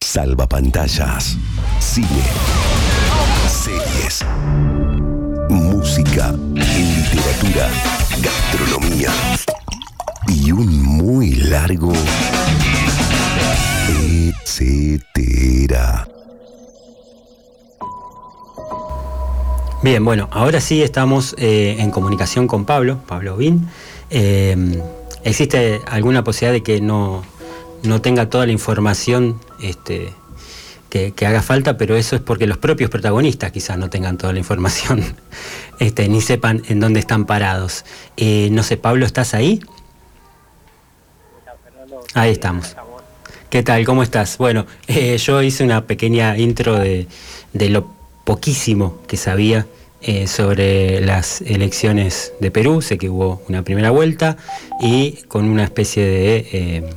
Salvapantallas, cine, series, música, literatura, gastronomía y un muy largo etcétera. Bien, bueno, ahora sí estamos en comunicación con Pablo Bin. ¿Existe alguna posibilidad de que no tenga toda la información que haga falta? Pero eso es porque los propios protagonistas quizás no tengan toda la información, ni sepan en dónde están parados. No sé, Pablo, ¿estás ahí? Ahí estamos. ¿Qué tal? ¿Cómo estás? Bueno, yo hice una pequeña intro de lo poquísimo que sabía sobre las elecciones de Perú. Sé que hubo una primera vuelta y con una especie de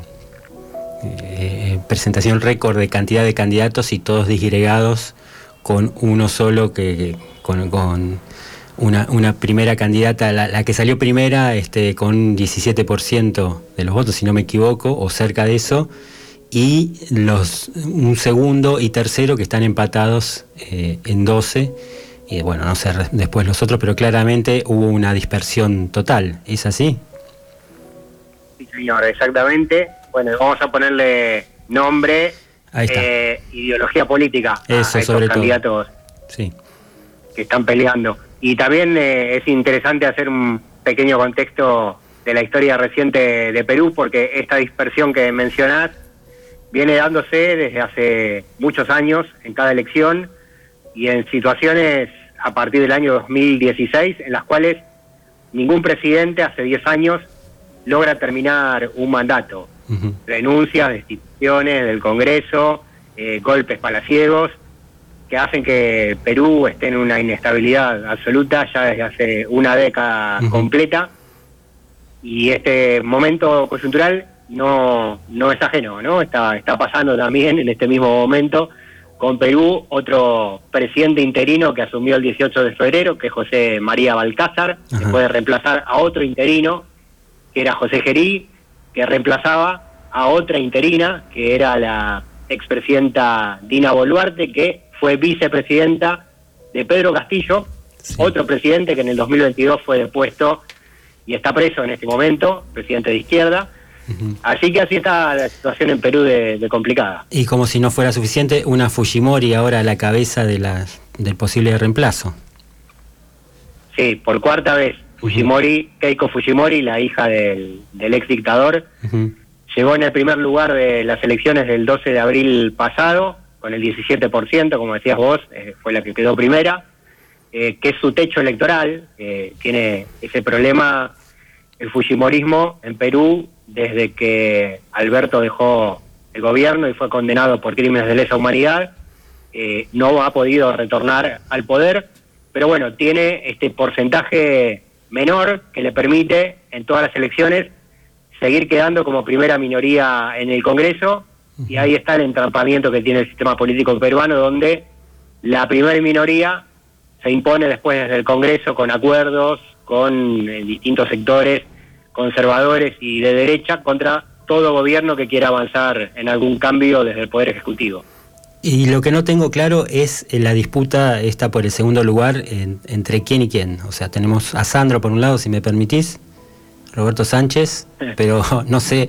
presentación récord de cantidad de candidatos y todos disgregados con uno solo con una primera candidata, la que salió primera con 17% de los votos, si no me equivoco, o cerca de eso, y un segundo y tercero que están empatados en 12, y bueno, no sé después los otros, pero claramente hubo una dispersión total. ¿Es así? Sí, señor, exactamente. Bueno, vamos a ponerle nombre, ideología política a estos candidatos sí, que están peleando. Y también es interesante hacer un pequeño contexto de la historia reciente de Perú, porque esta dispersión que mencionás viene dándose desde hace muchos años en cada elección y en situaciones a partir del año 2016 en las cuales ningún presidente hace 10 años logra terminar un mandato. Uh-huh. Renuncias, destituciones del Congreso, golpes palaciegos, que hacen que Perú esté en una inestabilidad absoluta ya desde hace una década uh-huh, completa, y este momento coyuntural no es ajeno, ¿no? Está pasando también en este mismo momento con Perú otro presidente interino que asumió el 18 de febrero, que es José María Balcázar, uh-huh, que puede reemplazar a otro interino, que era José Gerí, que reemplazaba a otra interina, que era la expresidenta Dina Boluarte, que fue vicepresidenta de Pedro Castillo, sí, otro presidente que en el 2022 fue depuesto y está preso en este momento, presidente de izquierda. Uh-huh. Así que así está la situación en Perú de complicada. Y como si no fuera suficiente, una Fujimori ahora a la cabeza del posible reemplazo. Sí, por cuarta vez. Fujimori, uh-huh, Keiko Fujimori, la hija del ex dictador, uh-huh, llegó en el primer lugar de las elecciones del 12 de abril pasado, con el 17%, como decías vos, fue la que quedó primera, que es su techo electoral. Tiene ese problema el fujimorismo en Perú desde que Alberto dejó el gobierno y fue condenado por crímenes de lesa humanidad. No ha podido retornar al poder, pero bueno, tiene este porcentaje menor que le permite en todas las elecciones seguir quedando como primera minoría en el Congreso, y ahí está el entrampamiento que tiene el sistema político peruano, donde la primera minoría se impone después desde el Congreso con acuerdos con distintos sectores conservadores y de derecha contra todo gobierno que quiera avanzar en algún cambio desde el Poder Ejecutivo. Y lo que no tengo claro es la disputa esta por el segundo lugar entre quién y quién. O sea, tenemos a Sandro por un lado, si me permitís, Roberto Sánchez, pero no sé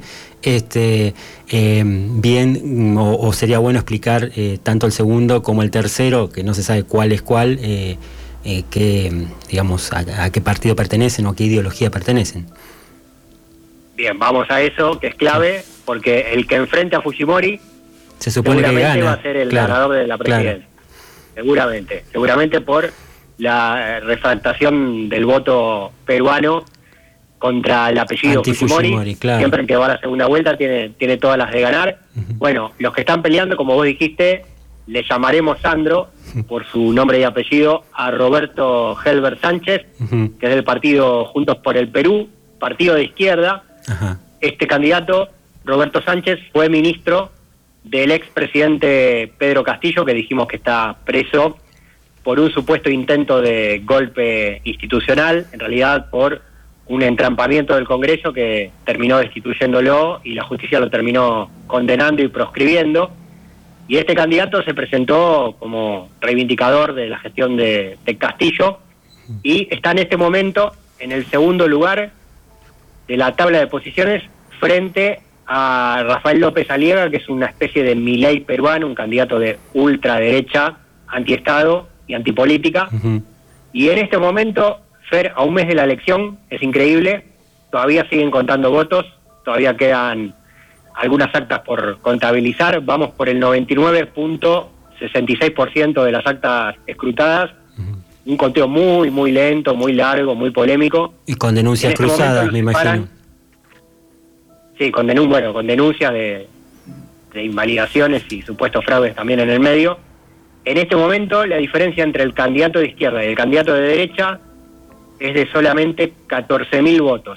bien, o sería bueno explicar tanto el segundo como el tercero, que no se sabe cuál es cuál, digamos, a qué partido pertenecen o a qué ideología pertenecen. Bien, vamos a eso, que es clave, porque el que enfrente a Fujimori se supone seguramente que gana, va a ser el ganador de la presidencia. Claro. Seguramente por la refractación del voto peruano contra el apellido Fujimori. Claro. Siempre que va a la segunda vuelta tiene todas las de ganar. Uh-huh. Bueno, los que están peleando, como vos dijiste, le llamaremos Sandro, por su nombre y apellido, a Roberto Helber Sánchez, uh-huh, que es del partido Juntos por el Perú, partido de izquierda. Uh-huh. Este candidato, Roberto Sánchez, fue ministro del expresidente Pedro Castillo, que dijimos que está preso por un supuesto intento de golpe institucional, en realidad por un entrampamiento del Congreso que terminó destituyéndolo y la justicia lo terminó condenando y proscribiendo. Y este candidato se presentó como reivindicador de la gestión de Castillo y está en este momento en el segundo lugar de la tabla de posiciones frente a Rafael López Aliaga, que es una especie de Milei peruano, un candidato de ultraderecha, antiestado y antipolítica. Y en este momento, Fer, a un mes de la elección, es increíble, todavía siguen contando votos, todavía quedan algunas actas por contabilizar, vamos por el 99.66% de las actas escrutadas, un conteo muy, muy lento, muy largo, muy polémico. Y con denuncias cruzadas, me imagino. Sí, con denuncias de invalidaciones y supuestos fraudes también en el medio. En este momento, la diferencia entre el candidato de izquierda y el candidato de derecha es de solamente 14.000 votos.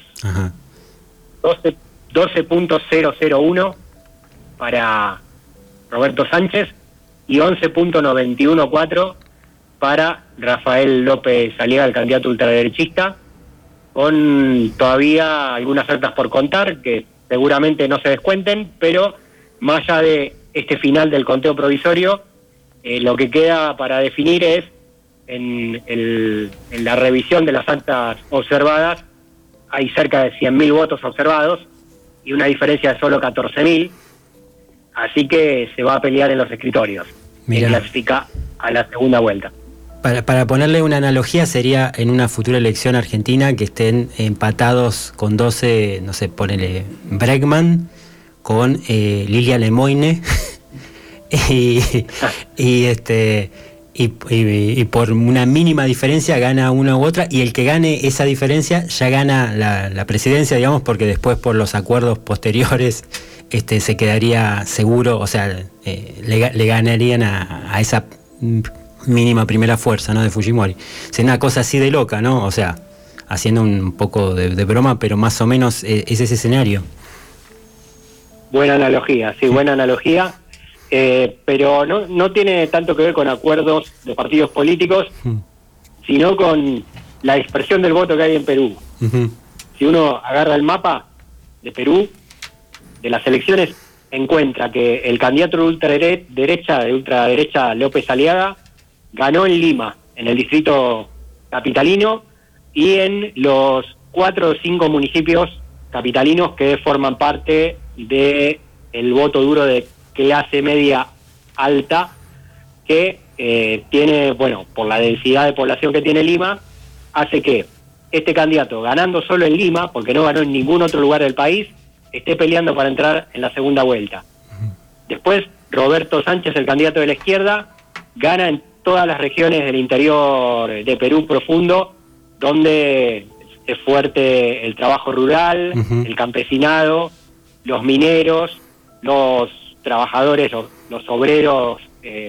12.001 para Roberto Sánchez y 11.914 para Rafael López Aliaga, el candidato ultraderechista, con todavía algunas actas por contar que seguramente no se descuenten, pero más allá de este final del conteo provisorio, lo que queda para definir es en la revisión de las actas observadas, hay cerca de 100.000 votos observados y una diferencia de solo 14.000, así que se va a pelear en los escritorios. Se clasifica a la segunda vuelta. Para ponerle una analogía, sería en una futura elección argentina que estén empatados con 12, no sé, ponele Bregman con Lilia Lemoyne y por una mínima diferencia gana una u otra, y el que gane esa diferencia ya gana la presidencia, digamos, porque después por los acuerdos posteriores se quedaría seguro, o sea, le ganarían a esa mínima primera fuerza, ¿no?, de Fujimori. Es una cosa así de loca, ¿no? O sea, haciendo un poco de broma, pero más o menos es ese escenario. Buena analogía, sí, buena analogía. Pero no tiene tanto que ver con acuerdos de partidos políticos, sino con la dispersión del voto que hay en Perú. Si uno agarra el mapa de Perú, de las elecciones, encuentra que el candidato de ultraderecha López Aliaga ganó en Lima, en el distrito capitalino, y en los 4 o 5 municipios capitalinos que forman parte de el voto duro de clase media alta, que tiene, bueno, por la densidad de población que tiene Lima, hace que este candidato, ganando solo en Lima, porque no ganó en ningún otro lugar del país, esté peleando para entrar en la segunda vuelta. Después, Roberto Sánchez, el candidato de la izquierda, gana en todas las regiones del interior de Perú profundo, donde es fuerte el trabajo rural, el campesinado, los mineros, los trabajadores, los obreros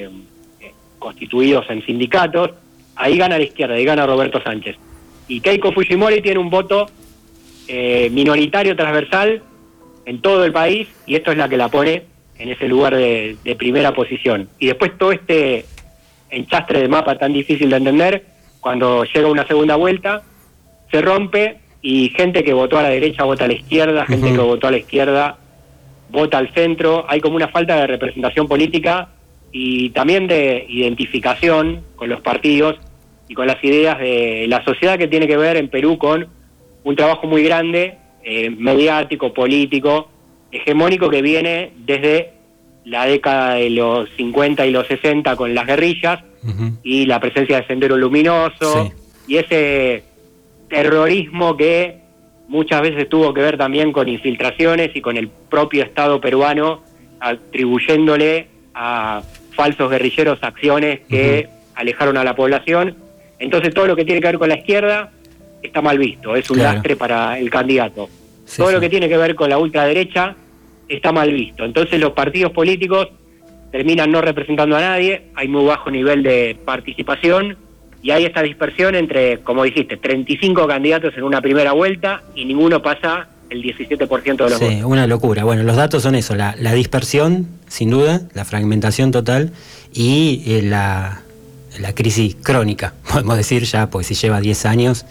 constituidos en sindicatos. Ahí gana la izquierda, ahí gana Roberto Sánchez. Y Keiko Fujimori tiene un voto minoritario transversal en todo el país, y esto es la que la pone en ese lugar de primera posición. Y después todo este enchastre de mapa tan difícil de entender, cuando llega una segunda vuelta, se rompe y gente que votó a la derecha vota a la izquierda, gente que votó a la izquierda vota al centro. Hay como una falta de representación política y también de identificación con los partidos y con las ideas de la sociedad, que tiene que ver en Perú con un trabajo muy grande, mediático, político, hegemónico, que viene desde la década de los 50 y los 60 con las guerrillas y la presencia de Sendero Luminoso, y ese terrorismo que muchas veces tuvo que ver también con infiltraciones y con el propio Estado peruano atribuyéndole a falsos guerrilleros acciones que alejaron a la población. Entonces todo lo que tiene que ver con la izquierda está mal visto, es un lastre para el candidato. Todo lo que tiene que ver con la ultraderecha está mal visto. Entonces los partidos políticos terminan no representando a nadie, hay muy bajo nivel de participación y hay esta dispersión entre, como dijiste, 35 candidatos en una primera vuelta y ninguno pasa el 17% de los votos. Sí, una locura. Bueno, los datos son eso, la dispersión, sin duda, la fragmentación total y la crisis crónica, podemos decir ya, porque si lleva 10 años,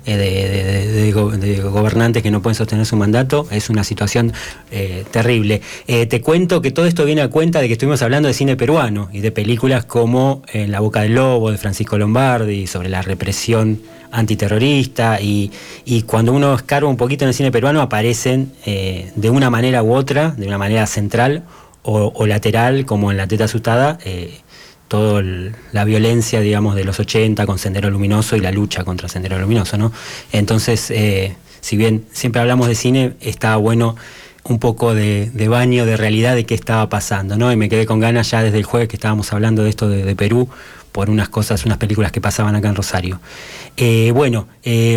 de gobernantes que no pueden sostener su mandato. Es una situación terrible. Te cuento que todo esto viene a cuenta de que estuvimos hablando de cine peruano y de películas como En la boca del lobo, de Francisco Lombardi, sobre la represión antiterrorista, y cuando uno escarba un poquito en el cine peruano aparecen de una manera u otra, de una manera central o lateral, como en La teta asustada, toda la violencia, digamos, de los 80 con Sendero Luminoso y la lucha contra Sendero Luminoso, ¿no? Entonces, si bien siempre hablamos de cine, estaba bueno un poco de baño de realidad de qué estaba pasando, ¿no? Y me quedé con ganas ya desde el jueves que estábamos hablando de esto de Perú, por unas películas que pasaban acá en Rosario. Bueno,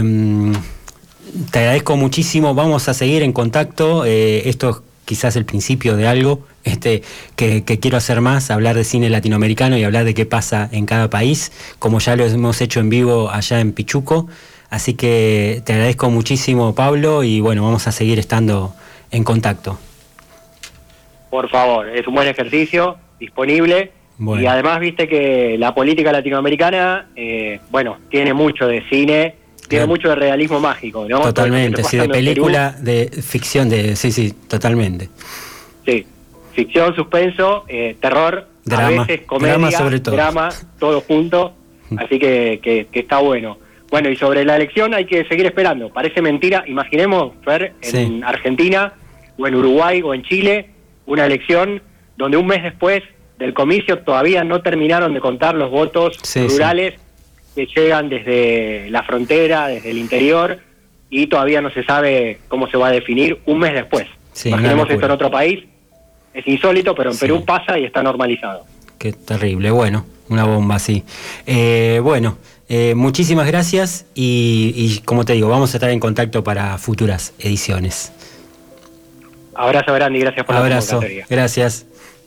te agradezco muchísimo, vamos a seguir en contacto, esto es quizás el principio de algo que quiero hacer más, hablar de cine latinoamericano y hablar de qué pasa en cada país, como ya lo hemos hecho en vivo allá en Pichuco, así que te agradezco muchísimo, Pablo, y bueno, vamos a seguir estando en contacto. Por favor, es un buen ejercicio, disponible. Bueno. Y además viste que la política latinoamericana, tiene mucho de cine, tiene mucho de realismo mágico, ¿no? Totalmente, sí, de película, de ficción, sí, totalmente. Sí, ficción, suspenso, terror, drama, a veces comedia, drama sobre todo. Drama, todo junto, así que está bueno. Bueno, y sobre la elección hay que seguir esperando, parece mentira, imaginemos, Fer, en Argentina, o en Uruguay, o en Chile, una elección donde un mes después del comicio todavía no terminaron de contar los votos rurales que llegan desde la frontera, desde el interior, y todavía no se sabe cómo se va a definir un mes después. Imaginemos esto en otro país, es insólito, pero en Perú pasa y está normalizado. Qué terrible, bueno, una bomba así. Muchísimas gracias y como te digo, vamos a estar en contacto para futuras ediciones. Abrazo grande y gracias por la convocatoria. Gracias.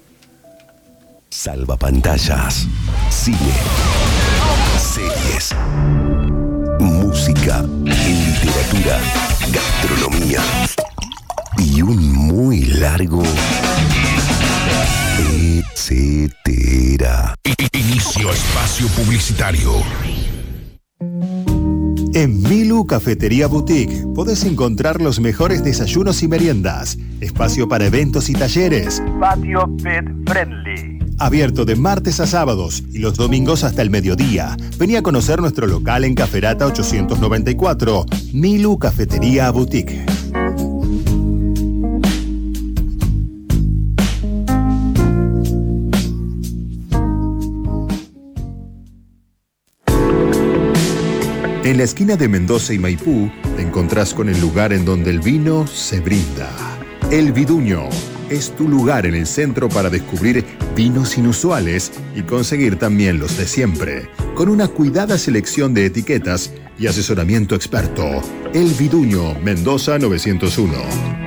Salvapantallas, cine, series, música, literatura, gastronomía y un muy largo etcétera. Inicio espacio publicitario. En Milu Cafetería Boutique podés encontrar los mejores desayunos y meriendas, espacio para eventos y talleres, patio pet friendly. Abierto de martes a sábados y los domingos hasta el mediodía. Vení a conocer nuestro local en Caferata 894, Milu Cafetería Boutique. En la esquina de Mendoza y Maipú te encontrás con el lugar en donde el vino se brinda. El Viduño es tu lugar en el centro para descubrir vinos inusuales y conseguir también los de siempre. Con una cuidada selección de etiquetas y asesoramiento experto. El Viduño, Mendoza 901.